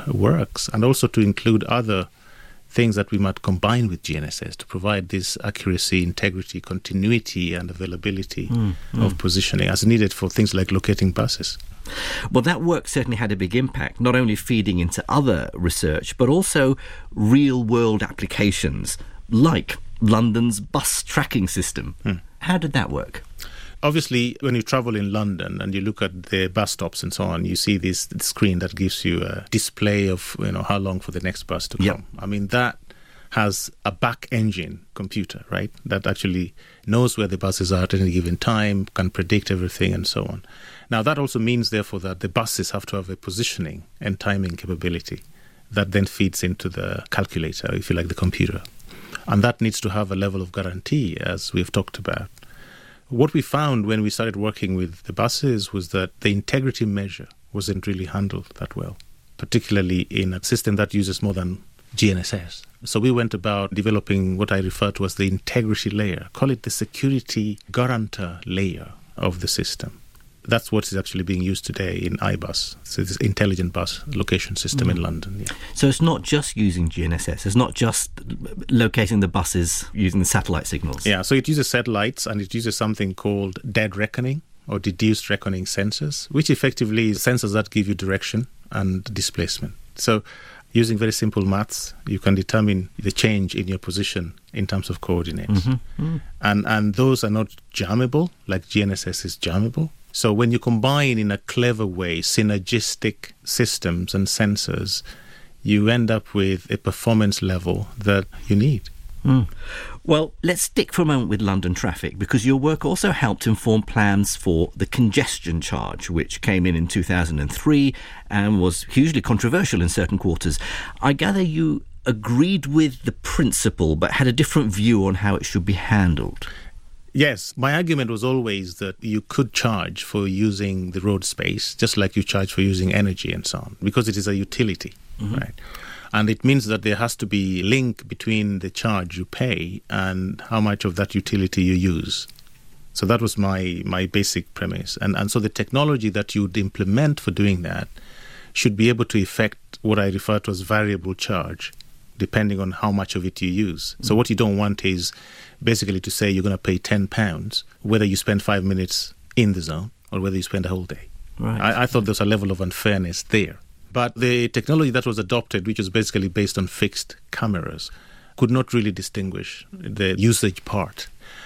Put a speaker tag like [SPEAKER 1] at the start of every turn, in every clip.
[SPEAKER 1] works, and also to include other things that we might combine with GNSS to provide this accuracy, integrity, continuity, and availability of positioning as needed for things like locating buses.
[SPEAKER 2] Well, that work certainly had a big impact, not only feeding into other research, but also real-world applications, like London's bus tracking system. How did that work?
[SPEAKER 1] Obviously, when you travel in London and you look at the bus stops and so on, you see this screen that gives you a display of how long for the next bus to come. I mean, that has a back engine computer, right, that actually knows where the buses are at any given time, can predict everything and so on. Now, that also means, therefore, that the buses have to have a positioning and timing capability that then feeds into the calculator, if you like, the computer. And that needs to have a level of guarantee, as we've talked about. What we found when we started working with the buses was that the integrity measure wasn't really handled that well, particularly in a system that uses more than GNSS. So we went about developing what I refer to as the integrity layer, call it the security guarantor layer of the system. That's what is actually being used today in iBus, so this intelligent bus location system in London. Yeah.
[SPEAKER 2] So it's not just using GNSS, it's not just locating the buses using the satellite signals.
[SPEAKER 1] Yeah, so it uses satellites and it uses something called dead reckoning or deduced reckoning sensors, which effectively is sensors that give you direction and displacement. So using very simple maths, you can determine the change in your position in terms of coordinates. And those are not jammable, like GNSS is jammable. So when you combine in a clever way synergistic systems and sensors, you end up with a performance level that you need.
[SPEAKER 2] Well, let's stick for a moment with London traffic, because your work also helped inform plans for the congestion charge, which came in 2003 and was hugely controversial in certain quarters. I gather you agreed with the principle but had a different view on how it should be handled.
[SPEAKER 1] Yes, my argument was always that you could charge for using the road space, just like you charge for using energy and so on, because it is a utility, right? And it means that there has to be a link between the charge you pay and how much of that utility you use. So that was my basic premise. And so the technology that you would implement for doing that should be able to effect what I refer to as variable charge, depending on how much of it you use. So what you don't want is basically to say you're going to pay £10, whether you spend 5 minutes in the zone or whether you spend a whole day.
[SPEAKER 2] Right.
[SPEAKER 1] I thought there's a level of unfairness there. But the technology that was adopted, which was basically based on fixed cameras, could not really distinguish the usage part.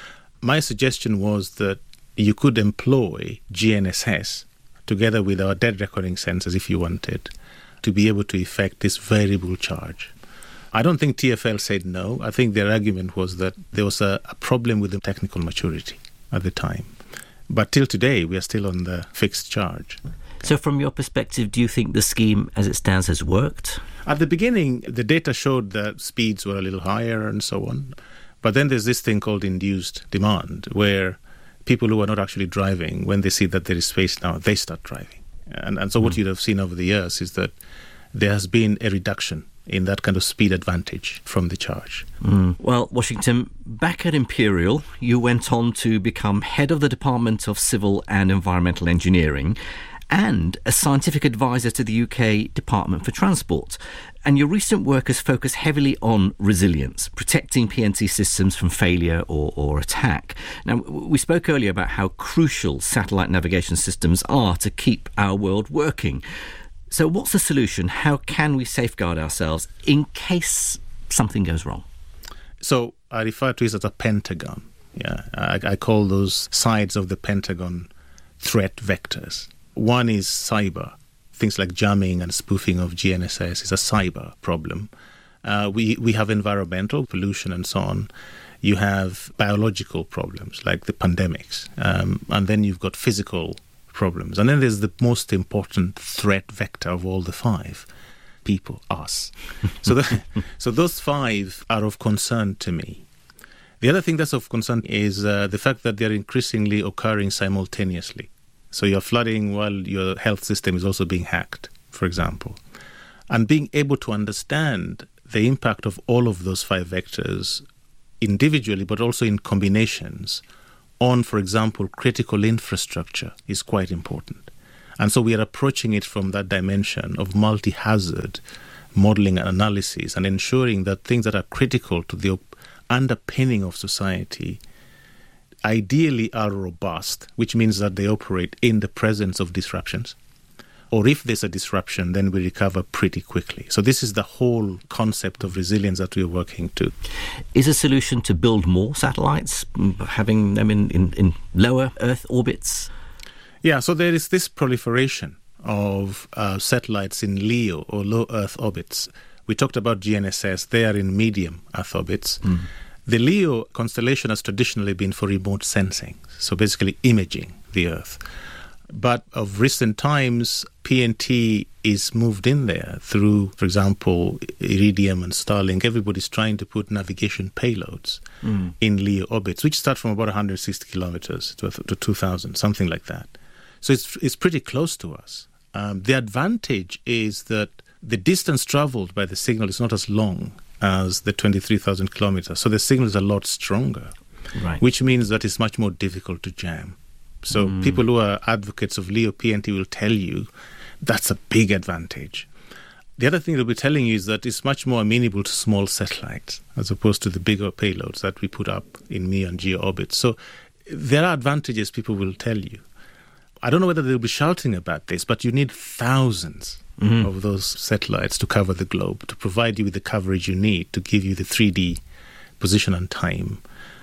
[SPEAKER 1] My suggestion was that you could employ GNSS together with our dead reckoning sensors, if you wanted, to be able to effect this variable charge. I don't think TfL said no. I think their argument was that there was a problem with the technical maturity at the time. But till today, we are still on the fixed charge.
[SPEAKER 2] So from your perspective, do you think the scheme as it stands has worked?
[SPEAKER 1] At the beginning, the data showed that speeds were a little higher and so on. But then there's this thing called induced demand, where people who are not actually driving, when they see that there is space now, they start driving. And so what you'd have seen over the years is that there has been a reduction in that kind of speed advantage from the charge.
[SPEAKER 2] Well, Washington, back at Imperial, you went on to become head of the Department of Civil and Environmental Engineering and a scientific advisor to the UK Department for Transport. And your recent work has focused heavily on resilience, protecting PNT systems from failure or attack. Now, we spoke earlier about how crucial satellite navigation systems are to keep our world working. So what's the solution? How can we safeguard ourselves in case something goes wrong?
[SPEAKER 1] So I refer to it as a pentagon. Yeah, I call those sides of the pentagon threat vectors. One is cyber. Things like jamming and spoofing of GNSS is a cyber problem. We have environmental pollution and so on. You have biological problems like the pandemics. And then you've got physical problems. And then there's the most important threat vector of all the five, people, us. So those five are of concern to me. The other thing that's of concern is the fact that they're increasingly occurring simultaneously. So you're flooding while your health system is also being hacked, for example. And being able to understand the impact of all of those five vectors individually, but also in combinations on, for example, critical infrastructure is quite important. And so we are approaching it from that dimension of multi-hazard modeling and analysis and ensuring that things that are critical to the underpinning of society ideally are robust, which means that they operate in the presence of disruptions. Or if there's a disruption, then we recover pretty quickly. So this is the whole concept of resilience that we're working to.
[SPEAKER 2] Is a solution to build more satellites, having them in lower Earth orbits?
[SPEAKER 1] Yeah, so there is this proliferation of satellites in LEO or low Earth orbits. We talked about GNSS. They are in medium Earth orbits. The LEO constellation has traditionally been for remote sensing, so basically imaging the Earth. But of recent times, PNT is moved in there through, for example, Iridium and Starlink. Everybody's trying to put navigation payloads in LEO orbits, which start from about 160 kilometers to 2,000, something like that. So it's pretty close to us. The advantage is that the distance traveled by the signal is not as long as the 23,000 kilometers. So the signal is a lot stronger,
[SPEAKER 2] right,
[SPEAKER 1] which means that it's much more difficult to jam. So people who are advocates of LEO PNT will tell you that's a big advantage. The other thing they'll be telling you is that it's much more amenable to small satellites as opposed to the bigger payloads that we put up in MEO and GEO orbits. So there are advantages people will tell you. I don't know whether they'll be shouting about this, but you need thousands of those satellites to cover the globe, to provide you with the coverage you need, to give you the 3D position and time.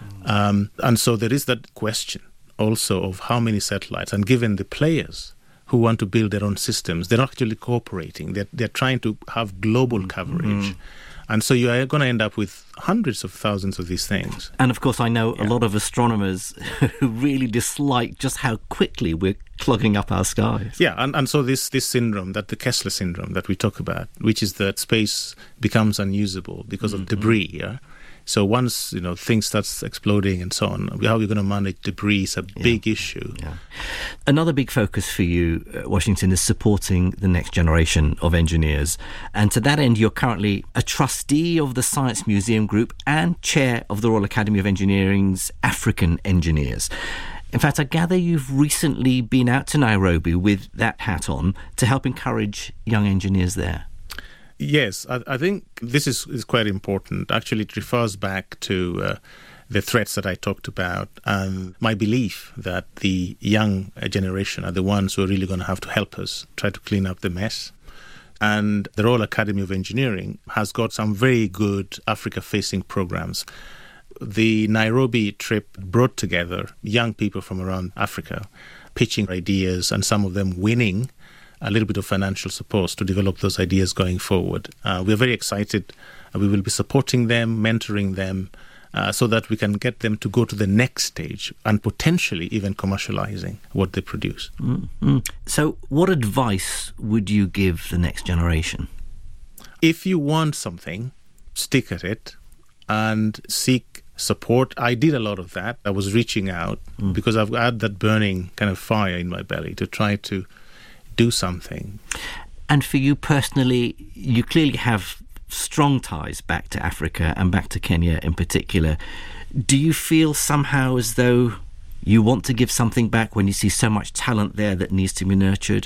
[SPEAKER 1] And so there is that question also of how many satellites, and given the players who want to build their own systems, they're not actually cooperating. They're trying to have global coverage. And so you are going to end up with hundreds of thousands of these things.
[SPEAKER 2] And of course, I know a lot of astronomers who really dislike just how quickly we're clogging up our skies.
[SPEAKER 1] Yeah, and so this syndrome, that the Kessler syndrome that we talk about, which is that space becomes unusable because of debris, yeah? So once, things starts exploding and so on, how are we going to manage debris is a big issue.
[SPEAKER 2] Yeah. Another big focus for you, Washington, is supporting the next generation of engineers. And to that end, you're currently a trustee of the Science Museum Group and chair of the Royal Academy of Engineering's African Engineers. In fact, I gather you've recently been out to Nairobi with that hat on to help encourage young engineers there.
[SPEAKER 1] Yes, I think this is quite important. Actually, it refers back to the threats that I talked about and my belief that the young generation are the ones who are really going to have to help us try to clean up the mess. And the Royal Academy of Engineering has got some very good Africa-facing programs. The Nairobi trip brought together young people from around Africa, pitching ideas and some of them winning a little bit of financial support to develop those ideas going forward. We're very excited. We will be supporting them, mentoring them, so that we can get them to go to the next stage and potentially even commercializing what they produce.
[SPEAKER 2] So what advice would you give the next generation?
[SPEAKER 1] If you want something, stick at it and seek support. I did a lot of that. I was reaching out because I've had that burning kind of fire in my belly to try to do something.
[SPEAKER 2] And for you personally, you clearly have strong ties back to Africa and back to Kenya in particular. Do you feel somehow as though you want to give something back when you see so much talent there that needs to be nurtured?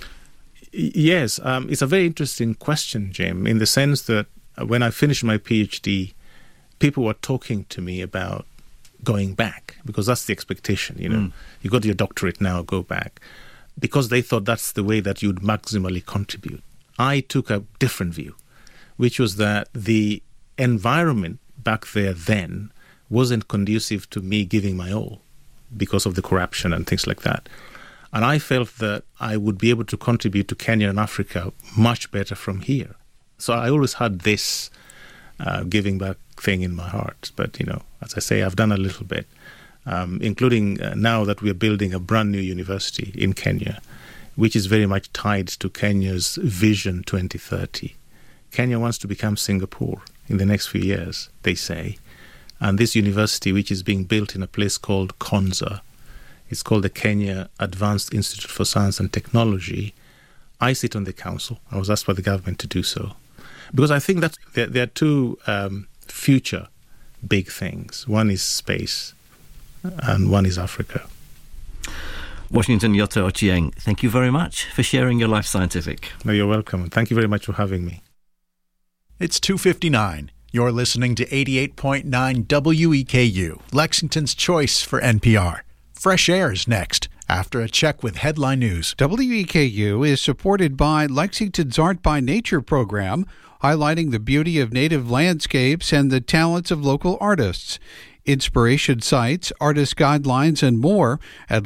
[SPEAKER 1] Yes, it's a very interesting question, Jim, in the sense that when I finished my PhD, people were talking to me about going back, because that's the expectation, You got your doctorate now, go back. Because they thought that's the way that you'd maximally contribute. I took a different view, which was that the environment back there then wasn't conducive to me giving my all because of the corruption and things like that. And I felt that I would be able to contribute to Kenya and Africa much better from here. So I always had this giving back thing in my heart. But, as I say, I've done a little bit. Including now that we're building a brand new university in Kenya, which is very much tied to Kenya's Vision 2030. Kenya wants to become Singapore in the next few years, they say. And this university, which is being built in a place called Konza, it's called the Kenya Advanced Institute for Science and Technology. I sit on the council. I was asked by the government to do so. Because I think that there are two future big things. One is space, and one is Africa.
[SPEAKER 2] Washington Yoto Ochieng, thank you very much for sharing your life scientific.
[SPEAKER 1] No, you're welcome. Thank you very much for having me.
[SPEAKER 3] It's 2:59. You're listening to 88.9 WEKU, Lexington's choice for NPR. Fresh Air is next, after a check with Headline News.
[SPEAKER 4] WEKU is supported by Lexington's Art by Nature program, highlighting the beauty of native landscapes and the talents of local artists. Inspiration sites, artist guidelines, and more at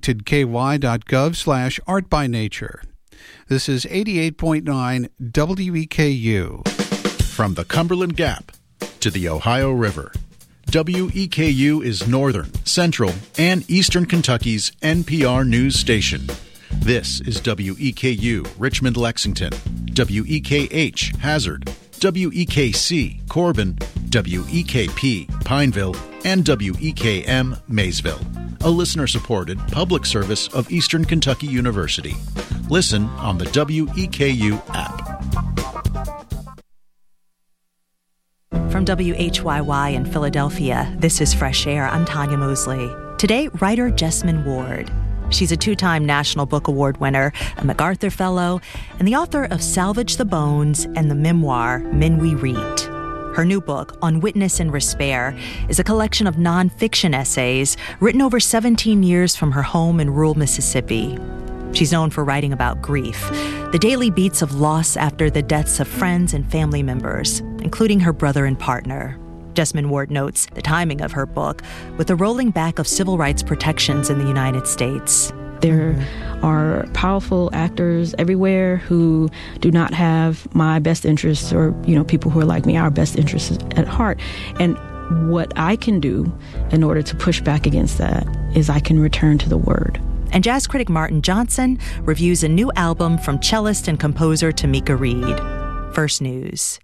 [SPEAKER 4] lexingtonky.gov/artbynature. This is 88.9 WEKU.
[SPEAKER 3] From the Cumberland Gap to the Ohio River, WEKU is Northern, Central, and Eastern Kentucky's NPR news station. This is WEKU, Richmond, Lexington, WEKH, Hazard, WEKC, Corbin, WEKP, Pineville, and WEKM, Maysville, a listener-supported public service of Eastern Kentucky University. Listen on the WEKU app.
[SPEAKER 5] From WHYY in Philadelphia, this is Fresh Air. I'm Tanya Mosley. Today, writer Jesmyn Ward. She's a 2-time National Book Award winner, a MacArthur Fellow, and the author of Salvage the Bones and the memoir Men We Read. Her new book, On Witness and Respair, is a collection of nonfiction essays written over 17 years from her home in rural Mississippi. She's known for writing about grief, the daily beats of loss after the deaths of friends and family members, including her brother and partner. Jesmyn Ward notes the timing of her book with the rolling back of civil rights protections in the United States.
[SPEAKER 6] There are powerful actors everywhere who do not have my best interests or, people who are like me, our best interests at heart. And what I can do in order to push back against that is I can return to the Word.
[SPEAKER 5] And jazz critic Martin Johnson reviews a new album from cellist and composer Tamika Reed. First News.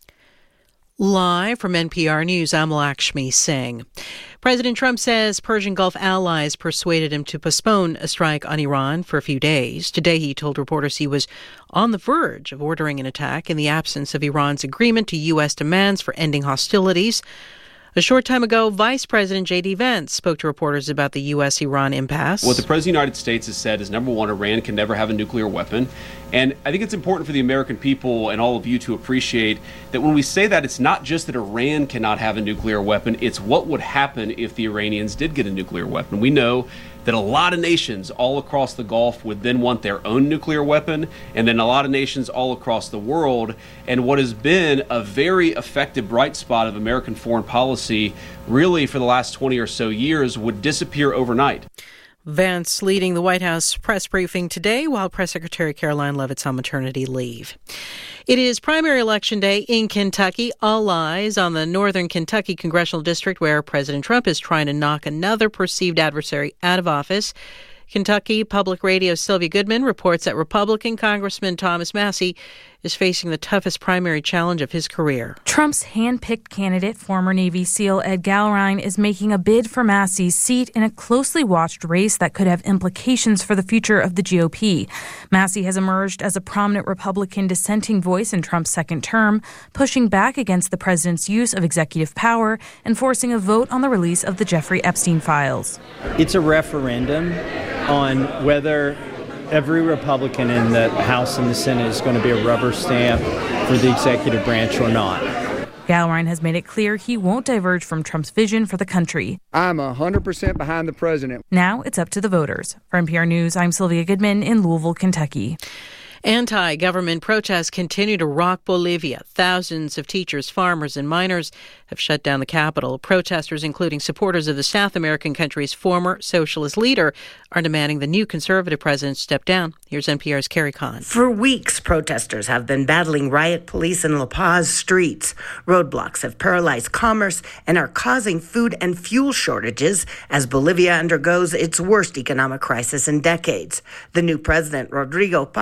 [SPEAKER 7] Live from NPR News, I'm Lakshmi Singh. President Trump says Persian Gulf allies persuaded him to postpone a strike on Iran for a few days. Today, he told reporters he was on the verge of ordering an attack in the absence of Iran's agreement to U.S. demands for ending hostilities. A short time ago, Vice President J.D. Vance spoke to reporters about the U.S.-Iran impasse.
[SPEAKER 8] What the President of the United States has said is, number one, Iran can never have a nuclear weapon. And I think it's important for the American people and all of you to appreciate that when we say that, it's not just that Iran cannot have a nuclear weapon, it's what would happen if the Iranians did get a nuclear weapon. We know that a lot of nations all across the Gulf would then want their own nuclear weapon, and then a lot of nations all across the world. And what has been a very effective bright spot of American foreign policy, really for the last 20 or so years, would disappear overnight.
[SPEAKER 7] Vance leading the White House press briefing today while Press Secretary Caroline Leavitt's on maternity leave. It is primary election day in Kentucky. All eyes on the Northern Kentucky Congressional District, where President Trump is trying to knock another perceived adversary out of office. Kentucky Public Radio's Sylvia Goodman reports that Republican Congressman Thomas Massie is facing the toughest primary challenge of his career.
[SPEAKER 9] Trump's hand-picked candidate, former Navy SEAL Ed Gallrein, is making a bid for Massie's seat in a closely watched race that could have implications for the future of the GOP. Massie has emerged as a prominent Republican dissenting voice in Trump's second term, pushing back against the president's use of executive power and forcing a vote on the release of the Jeffrey Epstein files.
[SPEAKER 10] It's a referendum on whether every Republican in the House and the Senate is going to be a rubber stamp for the executive branch or not.
[SPEAKER 9] Gallrein has made it clear he won't diverge from Trump's vision for the country.
[SPEAKER 11] I'm 100% behind the president.
[SPEAKER 9] Now it's up to the voters. For NPR News, I'm Sylvia Goodman in Louisville, Kentucky.
[SPEAKER 7] Anti-government protests continue to rock Bolivia. Thousands of teachers, farmers, and miners have shut down the capital. Protesters, including supporters of the South American country's former socialist leader, are demanding the new conservative president step down. Here's NPR's Carrie Kahn.
[SPEAKER 12] For weeks, protesters have been battling riot police in La Paz streets. Roadblocks have paralyzed commerce and are causing food and fuel shortages as Bolivia undergoes its worst economic crisis in decades. The new president, Rodrigo Paz, the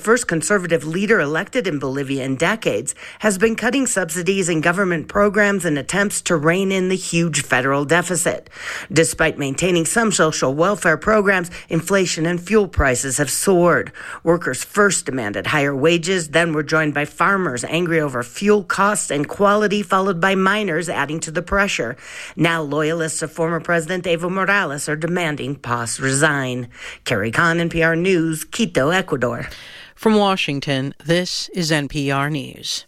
[SPEAKER 12] first conservative leader elected in Bolivia in decades, has been cutting subsidies and government programs in attempts to rein in the huge federal deficit. Despite maintaining some social welfare programs, inflation and fuel prices have soared. Workers first demanded higher wages, then were joined by farmers angry over fuel costs and quality, followed by miners adding to the pressure. Now loyalists of former President Evo Morales are demanding Paz resign. Carrie Kahn, NPR News, Quito, Ecuador.
[SPEAKER 7] From Washington, this is NPR News.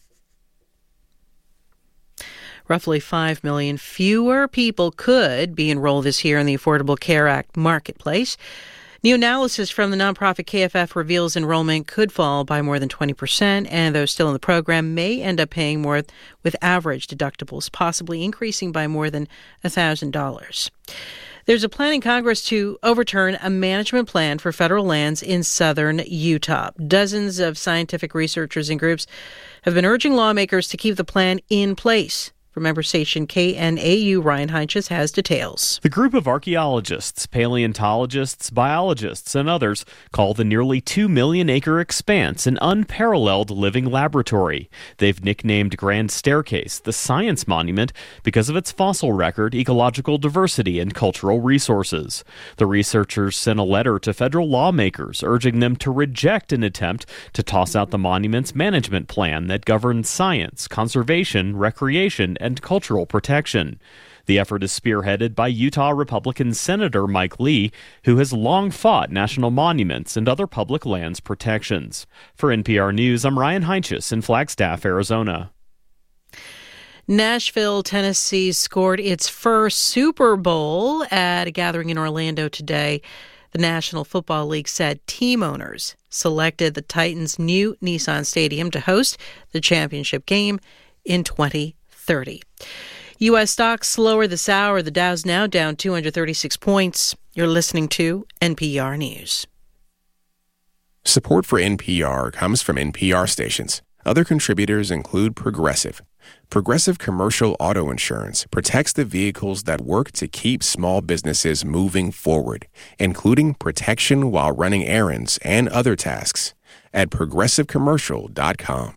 [SPEAKER 7] Roughly 5 million fewer people could be enrolled this year in the Affordable Care Act marketplace. New analysis from the nonprofit KFF reveals enrollment could fall by more than 20%, and those still in the program may end up paying more with average deductibles, possibly increasing by more than $1,000. There's a plan in Congress to overturn a management plan for federal lands in southern Utah. Dozens of scientific researchers and groups have been urging lawmakers to keep the plan in place. From member station KNAU, Ryan Heinches has details.
[SPEAKER 13] The group of archaeologists, paleontologists, biologists, and others call the nearly 2 million acre expanse an unparalleled living laboratory. They've nicknamed Grand Staircase the Science Monument because of its fossil record, ecological diversity, and cultural resources. The researchers sent a letter to federal lawmakers urging them to reject an attempt to toss out the monument's management plan that governs science, conservation, recreation, and cultural protection. The effort is spearheaded by Utah Republican Senator Mike Lee, who has long fought national monuments and other public lands protections. For NPR News, I'm Ryan Heinches in Flagstaff, Arizona.
[SPEAKER 7] Nashville, Tennessee scored its first Super Bowl at a gathering in Orlando today. The National Football League said team owners selected the Titans' new Nissan Stadium to host the championship game in 2030. U.S. stocks slower this hour. The Dow's now down 236 points. You're listening to NPR News.
[SPEAKER 14] Support for NPR comes from NPR stations. Other contributors include Progressive. Progressive Commercial Auto Insurance protects the vehicles that work to keep small businesses moving forward, including protection while running errands and other tasks. At ProgressiveCommercial.com.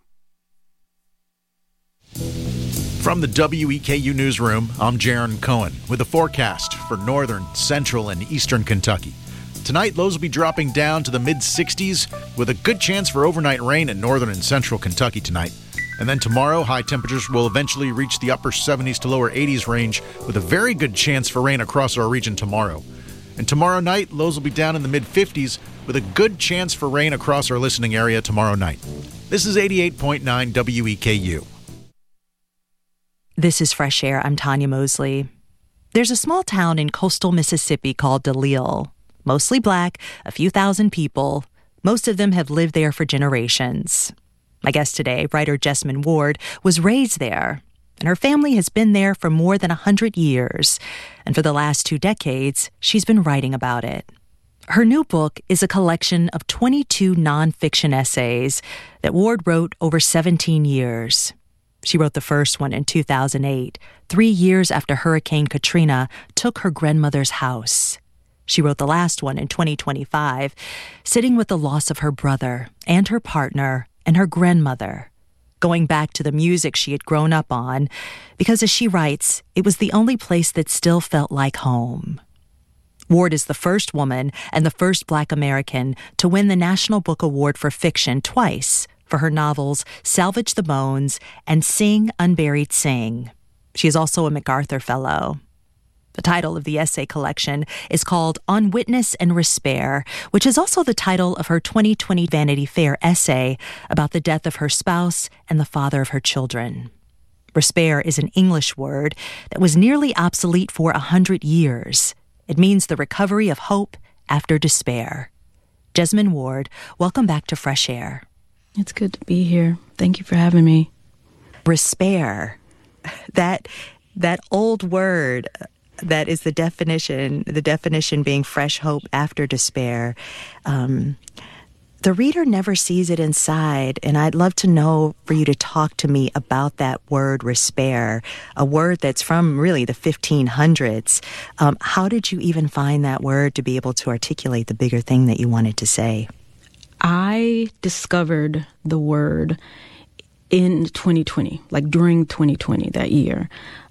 [SPEAKER 3] From the WEKU Newsroom, I'm Jaron Cohen with a forecast for northern, central, and eastern Kentucky. Tonight, lows will be dropping down to the mid-60s with a good chance for overnight rain in northern and central Kentucky tonight. And then tomorrow, high temperatures will eventually reach the upper 70s to lower 80s range with a very good chance for rain across our region tomorrow. And tomorrow night, lows will be down in the mid-50s with a good chance for rain across our listening area tomorrow night. This is 88.9 WEKU.
[SPEAKER 5] This is Fresh Air. I'm Tanya Mosley. There's a small town in coastal Mississippi called DeLisle. Mostly black, a few thousand people. Most of them have lived there for generations. My guest today, writer Jesmyn Ward, was raised there, and her family has been there for more than 100 years. And for the last 2 decades, she's been writing about it. Her new book is a collection of 22 nonfiction essays that Ward wrote over 17 years. She wrote the first one in 2008, 3 years after Hurricane Katrina took her grandmother's house. She wrote the last one in 2025, sitting with the loss of her brother and her partner and her grandmother, going back to the music she had grown up on, because as she writes, it was the only place that still felt like home. Ward is the first woman and the first Black American to win the National Book Award for Fiction twice, for her novels Salvage the Bones and Sing, Unburied Sing. She is also a MacArthur Fellow. The title of the essay collection is called On Witness and Respair, which is also the title of her 2020 Vanity Fair essay about the death of her spouse and the father of her children. Respair is an English word that was nearly obsolete for 100 years. It means the recovery of hope after despair. Jesmyn Ward, welcome back to Fresh Air.
[SPEAKER 6] It's good to be here. Thank you for having me.
[SPEAKER 5] Respair, that old word that is the definition being fresh hope after despair. The reader never sees it inside, and I'd love to know for you to talk to me about that word respair, a word that's from really the 1500s. How did you even find that word to be able to articulate the bigger thing that you wanted to say?
[SPEAKER 6] I discovered the word in 2020, like during 2020, that year.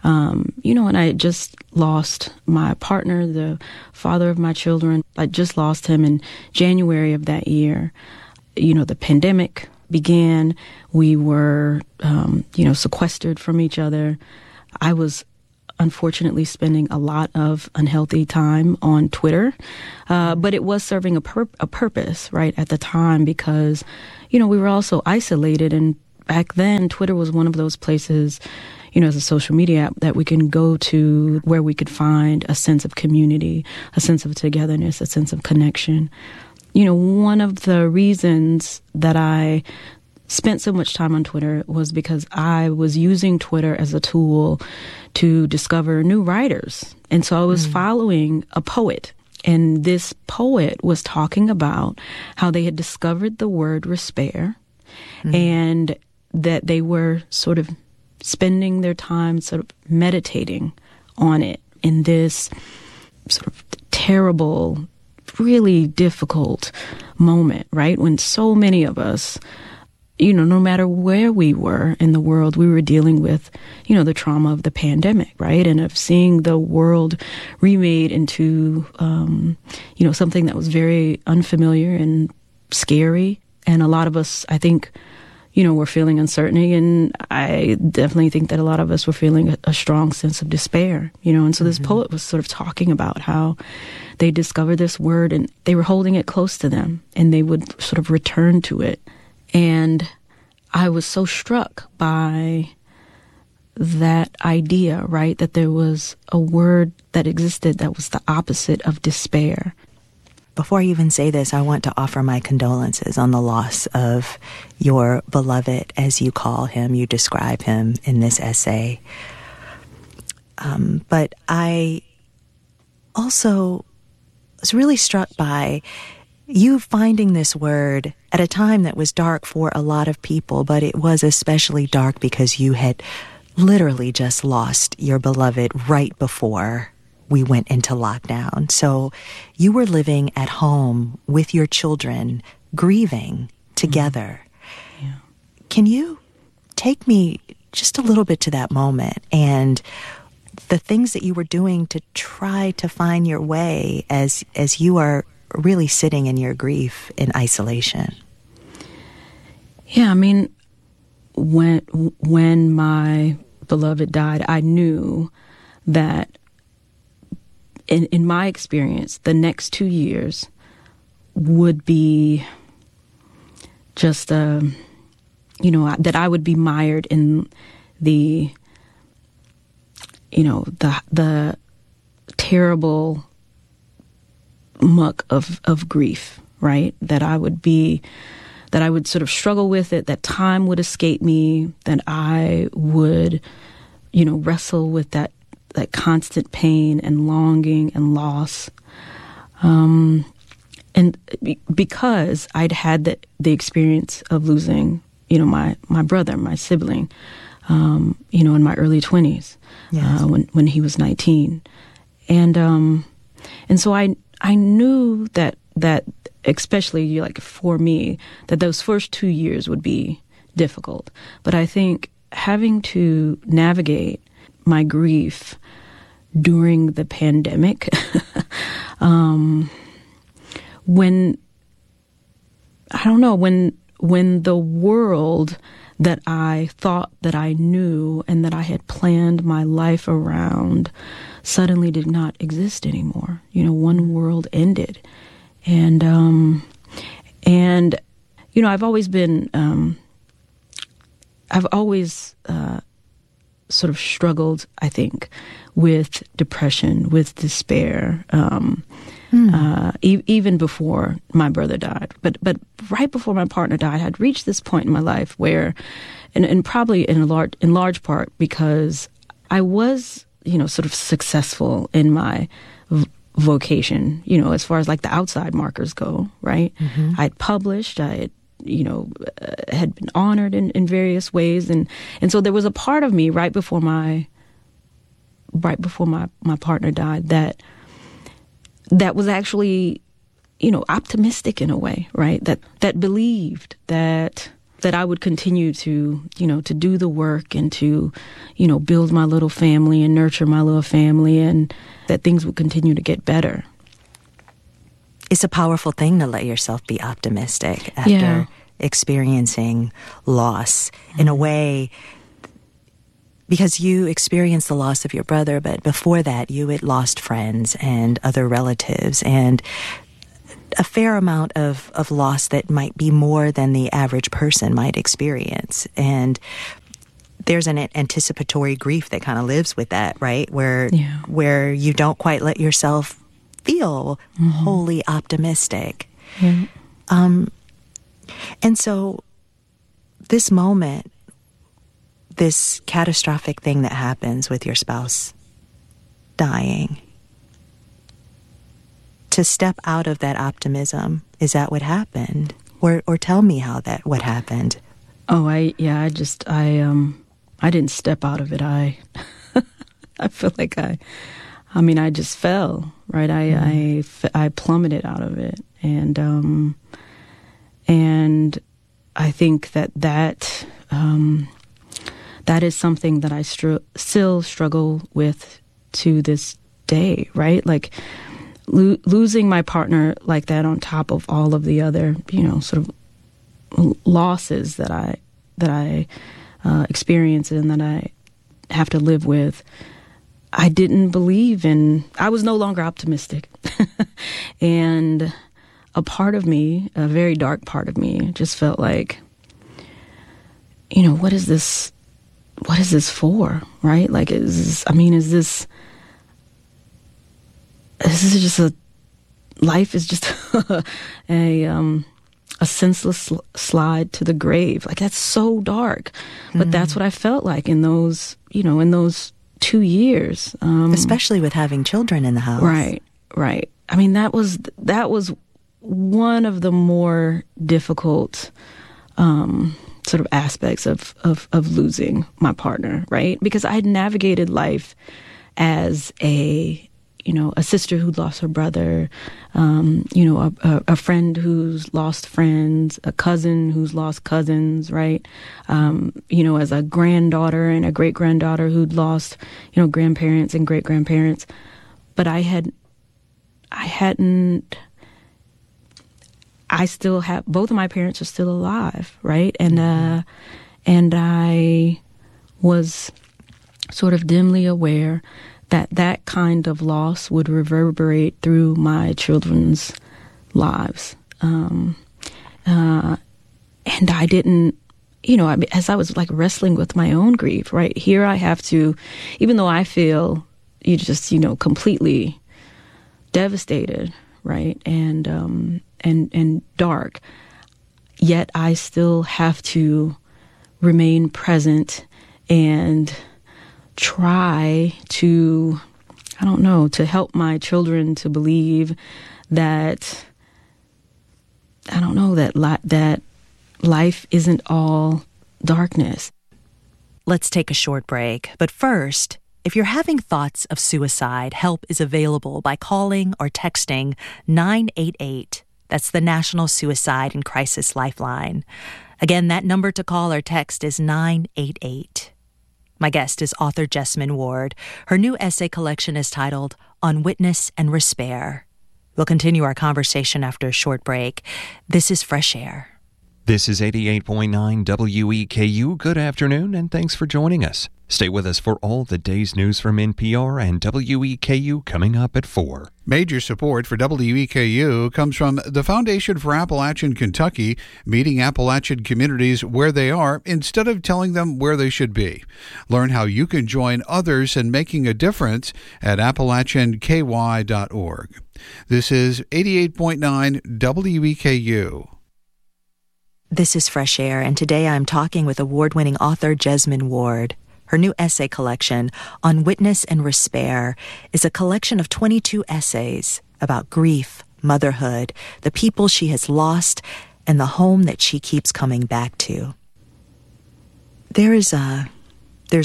[SPEAKER 6] And I had just lost my partner, the father of my children. I just lost him in January of that year. The pandemic began. We were, sequestered from each other. I was unfortunately spending a lot of unhealthy time on Twitter, but it was serving a purpose, right, at the time, because, we were also isolated. And back then, Twitter was one of those places, as a social media app that we can go to where we could find a sense of community, a sense of togetherness, a sense of connection. One of the reasons that I spent so much time on Twitter was because I was using Twitter as a tool to discover new writers. And so I was following a poet, and this poet was talking about how they had discovered the word despair, and that they were sort of spending their time sort of meditating on it in this sort of terrible, really difficult moment, right? When so many of us, no matter where we were in the world, we were dealing with, the trauma of the pandemic, right? And of seeing the world remade into, something that was very unfamiliar and scary. And a lot of us, I think, were feeling uncertainty. And I definitely think that a lot of us were feeling a strong sense of despair, And so this poet was sort of talking about how they discovered this word and they were holding it close to them and they would sort of return to it. And I was so struck by that idea, right, that there was a word that existed that was the opposite of despair.
[SPEAKER 5] Before I even say this, I want to offer my condolences on the loss of your beloved, as you call him. You describe him in this essay. But I also was really struck by you finding this word at a time that was dark for a lot of people, but it was especially dark because you had literally just lost your beloved right before we went into lockdown. So you were living at home with your children, grieving together. Yeah. Can you take me just a little bit to that moment and the things that you were doing to try to find your way as you are really sitting in your grief in isolation?
[SPEAKER 6] Yeah, I mean, when my beloved died, I knew that in my experience, the next 2 years would be just, that I would be mired in the terrible muck of grief, right? That I would sort of struggle with it, that time would escape me, that I would, wrestle with that constant pain and longing and loss. And because I'd had the experience of losing, my brother, my sibling, in my early 20s, yes. When he was 19. And so I knew that especially like for me, that those first 2 years would be difficult. But I think having to navigate my grief during the pandemic, when the world that I thought that I knew and that I had planned my life around suddenly did not exist anymore. One world ended. And I've always been, sort of struggled, I think, with depression, with despair, even before my brother died. But right before my partner died, I'd reached this point in my life where, and probably in large part because I was, sort of successful in my vocation, as far as like the outside markers go, right? Mm-hmm. I'd published, I had, had been honored in various ways. And so there was a part of me right before my partner died that was actually optimistic in a way, right? That believed that I would continue to, to do the work and to, build my little family and nurture my little family, and that things would continue to get better.
[SPEAKER 5] It's a powerful thing to let yourself be optimistic after experiencing loss in a way, because you experienced the loss of your brother, but before that you had lost friends and other relatives and a fair amount of loss that might be more than the average person might experience. And there's an anticipatory grief that kind of lives with that, right? Where you don't quite let yourself feel wholly optimistic.
[SPEAKER 6] Yeah.
[SPEAKER 5] And so this moment, this catastrophic thing that happens with your spouse dying, to step out of that optimism, is that what happened? Or tell me what happened.
[SPEAKER 6] Oh, I didn't step out of it. I feel like I just fell, right? I plummeted out of it. And I think that is something that I still struggle with to this day, right? Like, losing my partner like that, on top of all of the other, sort of losses that I experience and that I have to live with, I didn't believe in. I was no longer optimistic, and a part of me, a very dark part of me, just felt like, what is this? What is this for? Right? Like, is this just life is just a senseless slide to the grave. Like, that's so dark. But that's what I felt like in those 2 years.
[SPEAKER 5] Especially with having children in the house.
[SPEAKER 6] Right. I mean, that was one of the more difficult sort of aspects of losing my partner, right? Because I had navigated life as a sister who lost her brother, a friend who's lost friends, a cousin who's lost cousins, right? As a granddaughter and a great-granddaughter who'd lost, grandparents and great-grandparents. But I still have, both of my parents are still alive, right? And I was sort of dimly aware that kind of loss would reverberate through my children's lives. And I didn't, as I was like wrestling with my own grief, right? Here I have to, even though I feel completely devastated, right? And dark, yet I still have to remain present and try to, to help my children to believe that, that life isn't all darkness.
[SPEAKER 5] Let's take a short break. But first, if you're having thoughts of suicide, help is available by calling or texting 988. That's the National Suicide and Crisis Lifeline. Again, that number to call or text is 988. My guest is author Jesmyn Ward. Her new essay collection is titled On Witness and Respair. We'll continue our conversation after a short break. This is Fresh Air.
[SPEAKER 15] This is 88.9 WEKU. Good afternoon, and thanks for joining us. Stay with us for all the day's news from NPR and WEKU coming up at 4.
[SPEAKER 4] Major support for WEKU comes from the Foundation for Appalachian Kentucky, meeting Appalachian communities where they are instead of telling them where they should be. Learn how you can join others in making a difference at AppalachianKY.org. This is 88.9 WEKU.
[SPEAKER 5] This is Fresh Air, and today I'm talking with award-winning author Jesmyn Ward. Her new essay collection, On Witness and Respair, is a collection of 22 essays about grief, motherhood, the people she has lost, and the home that she keeps coming back to. There's a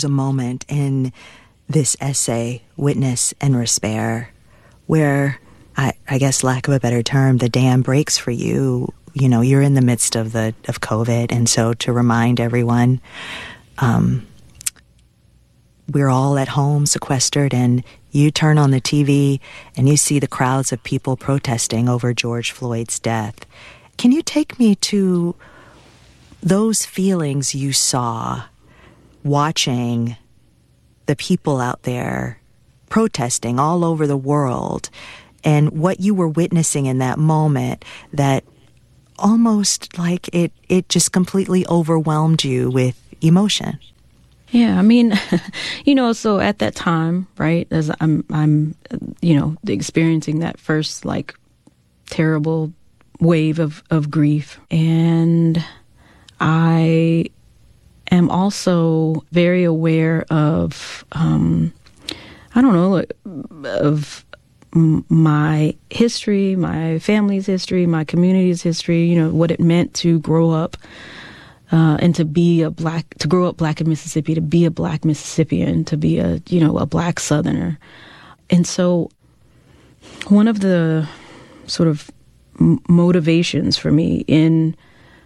[SPEAKER 5] moment in this essay, Witness and Respair, where I guess, lack of a better term, the dam breaks for you. You know, you're in the midst of COVID, and so to remind everyone, we're all at home sequestered, and you turn on the TV and you see the crowds of people protesting over George Floyd's death. Can you take me to those feelings you saw watching the people out there protesting all over the world, and what you were witnessing in that moment that almost like it just completely overwhelmed you with emotion?
[SPEAKER 6] Yeah, I mean, you know, so at that time, right, as I'm, you know, experiencing that first, like, terrible wave of grief. And I am also very aware of, I don't know, of my history, my family's history, my community's history, you know, what it meant to grow up and to grow up black in Mississippi, to be a black Mississippian, to be a black Southerner. And so one of the sort of motivations for me in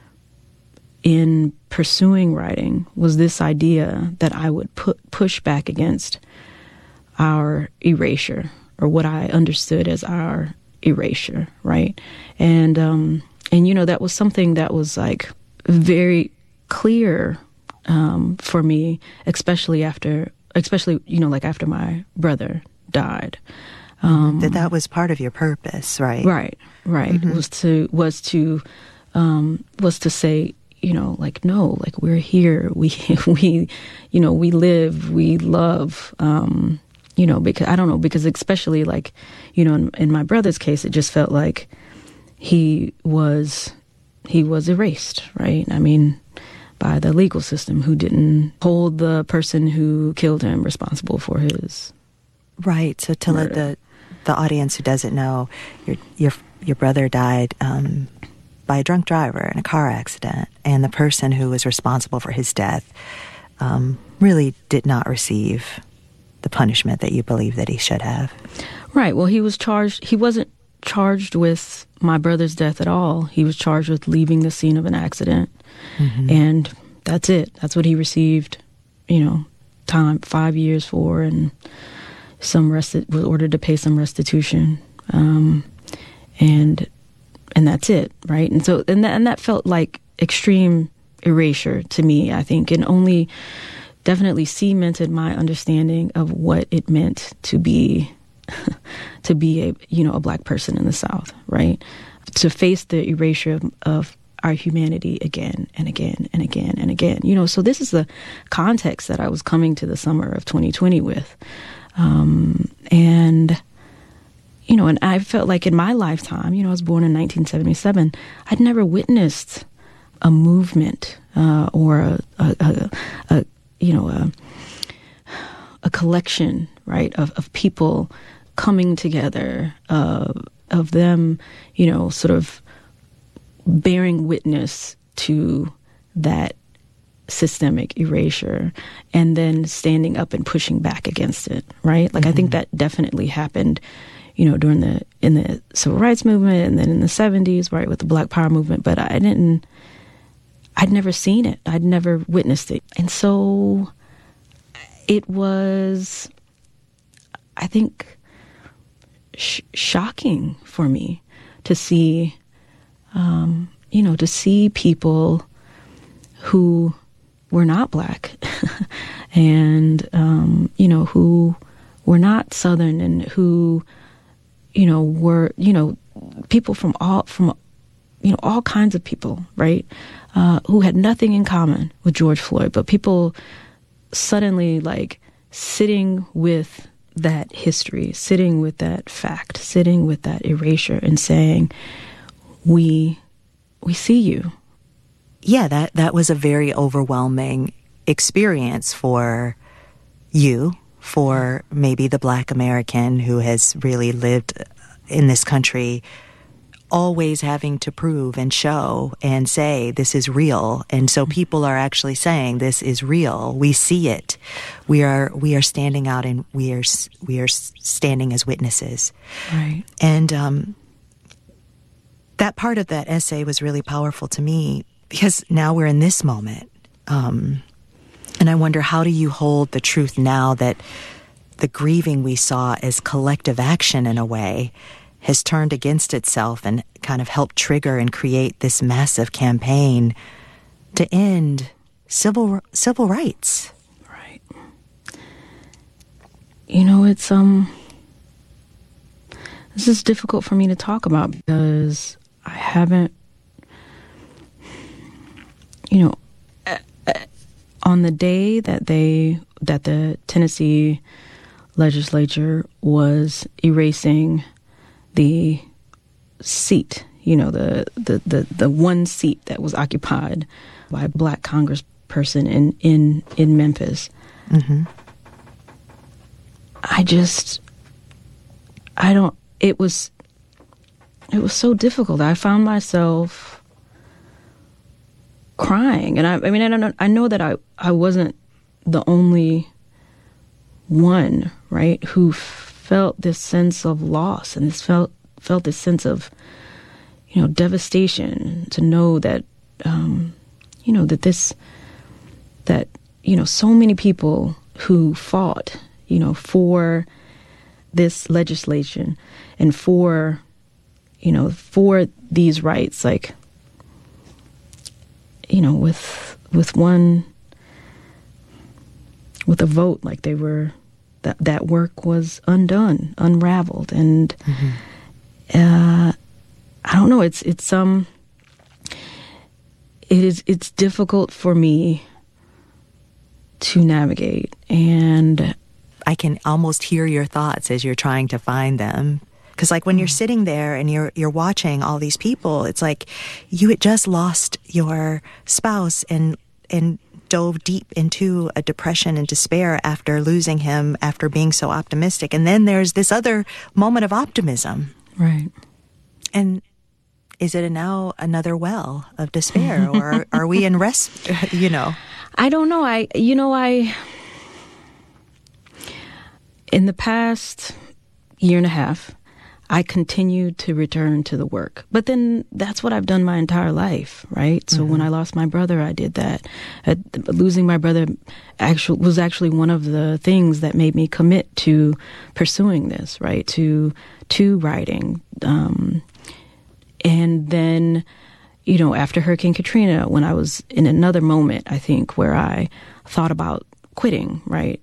[SPEAKER 6] pursuing writing was this idea that I would push back against our erasure, or what I understood as our erasure, right? And you know, that was something that was like very clear for me, especially you know, like after my brother died.
[SPEAKER 5] That was part of your purpose, right?
[SPEAKER 6] Right. Mm-hmm. was to say, you know, like, no, like, we're here, we you know, we live, we love, you know, because especially, like, you know, in my brother's case, it just felt like he was erased, right? I mean, by the legal system, who didn't hold the person who killed him responsible for his
[SPEAKER 5] right. So to
[SPEAKER 6] murder.
[SPEAKER 5] Let the audience who doesn't know, your brother died by a drunk driver in a car accident, and the person who was responsible for his death really did not receive the punishment that you believe that he should have.
[SPEAKER 6] Right. Well, he was charged. He wasn't charged with my brother's death at all. He was charged with leaving the scene of an accident. Mm-hmm. And that's it. That's what he received, you know, 5 years for, and was ordered to pay some restitution. And that's it, right? And so, and that felt like extreme erasure to me, I think, and only definitely cemented my understanding of what it meant to be a, you know, a black person in the South, right? To face the erasure of our humanity again and again and again and again. You know, so this is the context that I was coming to the summer of 2020 with. And, you know, and I felt like in my lifetime, you know, I was born in 1977, I'd never witnessed a movement or a collection, right, of people coming together, of them, you know, sort of bearing witness to that systemic erasure and then standing up and pushing back against it, right? Like, mm-hmm. I think that definitely happened, you know, in the civil rights movement, and then in the 70s, right, with the Black Power movement. But I'd never seen it. I'd never witnessed it. And so it was, I think, shocking for me to see, you know, to see people who were not black and, you know, who were not Southern, and who, you know, were, you know, people from you know, all kinds of people, right, who had nothing in common with George Floyd, but people suddenly, like, sitting with that history, sitting with that fact, sitting with that erasure, and saying, we see you.
[SPEAKER 5] Yeah, that was a very overwhelming experience for you, for maybe the Black American who has really lived in this country always having to prove and show and say this is real. And so people are actually saying this is real. We see it. We are standing out, and we are standing as witnesses.
[SPEAKER 6] Right.
[SPEAKER 5] And that part of that essay was really powerful to me, because now we're in this moment. And I wonder, how do you hold the truth now that the grieving we saw as collective action in a way has turned against itself and kind of helped trigger and create this massive campaign to end civil rights?
[SPEAKER 6] Right. You know, it's this is difficult for me to talk about, because I haven't, you know, on the day that the Tennessee legislature was erasing the seat, you know, the one seat that was occupied by a black congressperson in Memphis.
[SPEAKER 5] Mm-hmm.
[SPEAKER 6] It was so difficult. I found myself crying, and I know that I wasn't the only one, right, who felt this sense of loss and felt this sense of, you know, devastation to know that, you know, that so many people who fought, you know, for this legislation and for these rights, like, you know, with a vote, like they were, that work was unraveled. And I don't know, it's difficult for me to navigate, and
[SPEAKER 5] I can almost hear your thoughts as you're trying to find them. Because, like, when you're sitting there and you're watching all these people, it's like you had just lost your spouse and dove deep into a depression and despair after losing him, after being so optimistic. And then there's this other moment of optimism.
[SPEAKER 6] Right.
[SPEAKER 5] And is it now another well of despair, or are we in rest, you know?
[SPEAKER 6] I don't know. In the past year and a half, I continued to return to the work. But then that's what I've done my entire life, right? So when I lost my brother, I did that. Losing my brother was actually one of the things that made me commit to pursuing this, right? To writing. And then, you know, after Hurricane Katrina, when I was in another moment, I think, where I thought about quitting, right?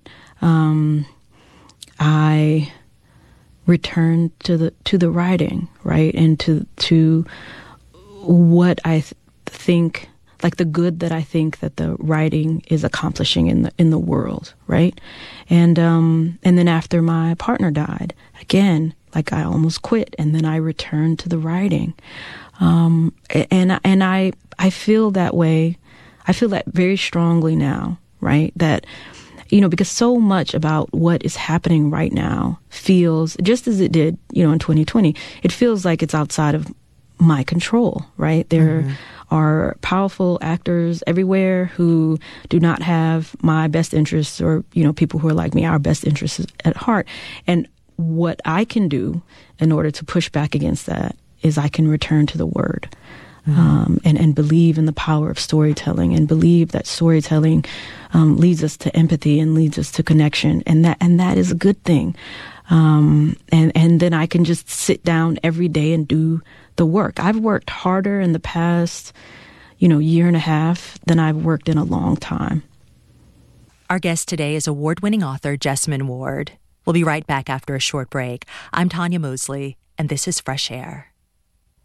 [SPEAKER 6] I returned to the writing, right, and to what I think, like the good that I think that the writing is accomplishing in the world, right, and then after my partner died, again, like I almost quit, and then I returned to the writing, and I feel that way. I feel that very strongly now, right, that. You know, because so much about what is happening right now feels, just as it did, you know, in 2020, it feels like it's outside of my control, right? There are powerful actors everywhere who do not have my best interests, or, you know, people who are like me, our best interests at heart. And what I can do in order to push back against that is I can return to the word. And believe in the power of storytelling, and believe that storytelling leads us to empathy and leads us to connection, and that is a good thing. And then I can just sit down every day and do the work. I've worked harder in the past, you know, year and a half than I've worked in a long time.
[SPEAKER 5] Our guest today is award-winning author Jesmyn Ward. We'll be right back after a short break. I'm Tanya Mosley, and this is Fresh Air.